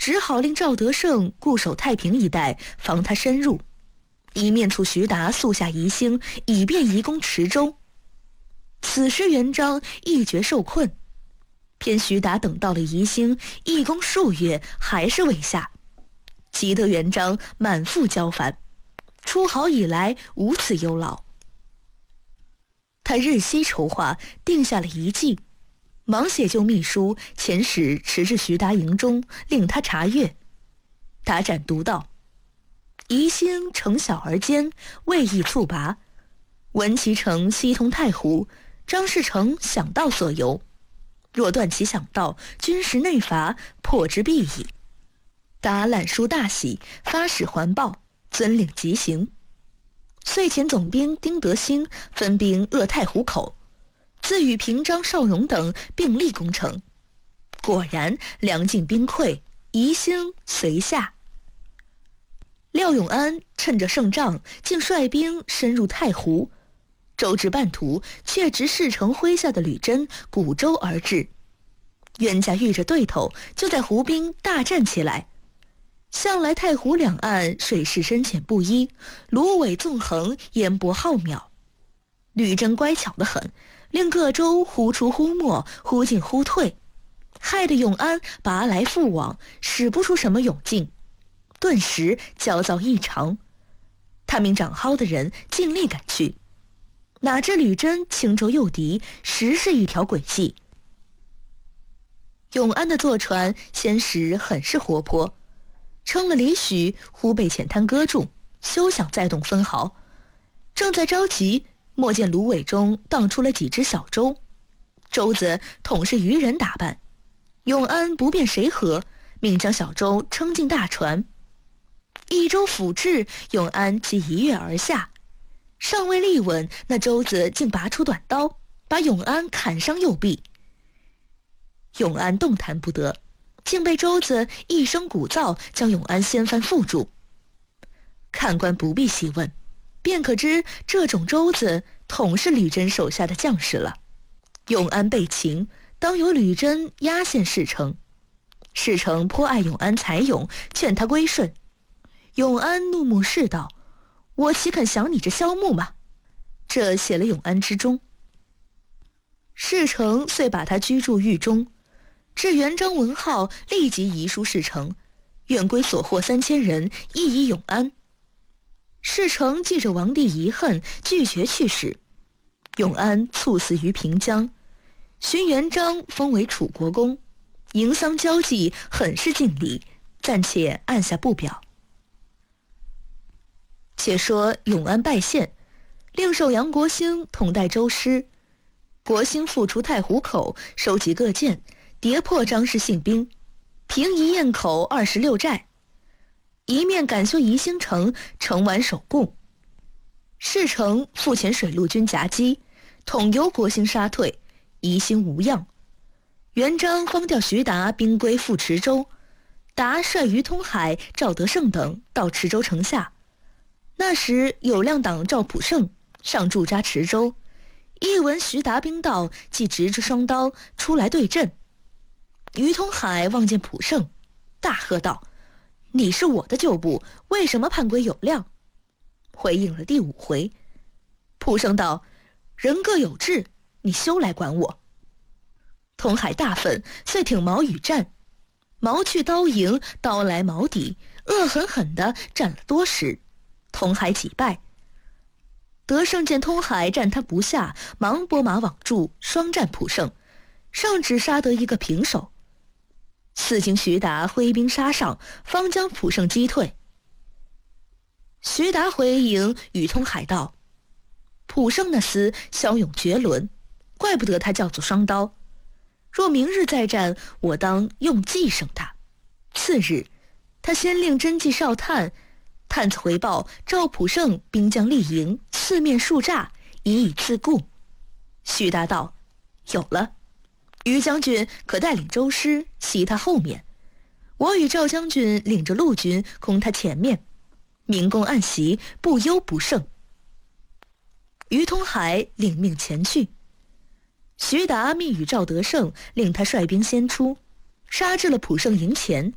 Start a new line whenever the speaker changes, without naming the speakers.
只好令赵德胜固守太平一带，防他深入，一面促徐达速下移星，以便移攻池州。此时元璋一觉受困，偏徐达等到了宜兴，一攻数月还是未下，急得元璋满腹焦烦，出好以来无此忧劳。他日夕筹划，定下了一计，忙写就密书，遣使驰至徐达营中，令他查阅。达展读道：宜兴城小而坚，未易猝拔。闻其城西通太湖，张士诚想道所由，若断其想道，军事内乏，破之必矣。达览书大喜，发使还报，遵令即行。遂遣总兵丁德兴分兵扼太湖口，自与平章邵荣等并力攻城。果然粮尽兵溃，宜兴随下。廖永安趁着胜仗，竟率兵深入太湖，周至半途，却值士诚麾下的吕真鼓舟而至。冤家遇着对头，就在湖滨大战起来。向来太湖两岸水势深浅不一，芦苇纵横，烟波浩渺。吕真乖巧得很，令各舟忽出忽没，忽进忽退，害得永安拔来复往，使不出什么勇劲，顿时焦躁异常。他命长蒿的人尽力赶去，哪知吕真轻舟诱敌，实是一条诡计。永安的坐船先时很是活泼，撑了里许，忽被浅滩搁住，休想再动分毫。正在着急，莫见芦苇中荡出了几只小舟，舟子统是渔人打扮。永安不辨谁和，命将小舟撑进大船。一舟甫至，永安即一跃而下，尚未立稳，那舟子竟拔出短刀，把永安砍伤右臂。永安动弹不得，竟被舟子一声鼓噪，将永安掀翻覆住。看官不必细问，便可知这种舟子统是吕真手下的将士了。永安被擒，当由吕真押献事成。事成颇爱永安才勇，劝他归顺。永安怒目视道：我岂肯降你这萧木吗？这写了永安之忠。事成遂把他居住狱中。至元璋闻号，立即遗书事成，愿归所获3000人，亦以永安。事成记着王帝遗恨，拒绝去使。永安猝死于平江，寻元璋封为楚国公，迎丧交际，很是敬礼，暂且按下不表。且说永安败县，令授杨国兴统带州师。国兴复出太湖口，收集各舰，跌破张氏信兵，平夷堰口26寨，一面赶修宜兴城，城完守固。事成复遣水陆军夹击，统由国兴杀退，宜兴无恙。元璋方调徐达兵归赴池州，达率于通海、赵德胜等到池州城下。那时有亮党赵普胜上驻扎池州，一闻徐达兵到，即执着双刀出来对阵。于通海望见普胜，大喝道：你是我的旧部，为什么叛归有亮？回应了第5回。普胜道：人各有志，你休来管我。通海大愤，遂挺矛与战。矛去刀迎，刀来矛抵，恶狠狠地战了多时，通海几败。德胜见通海战他不下，忙拨马网住，双战普胜，尚只杀得一个平手。四经徐达挥兵杀上，方将普胜击退。徐达回营与通海道：普胜那厮骁勇绝伦，怪不得他叫做双刀。若明日再战，我当用计胜他。次日，他先令侦骑哨探子回报赵普胜兵将立营，四面数栅，以自固。徐达道：有了，于将军可带领州师袭他后面，我与赵将军领着陆军攻他前面，明攻暗袭，不忧不胜。于通海领命前去。徐达密与赵德胜，令他率兵先出，杀至了普胜营前，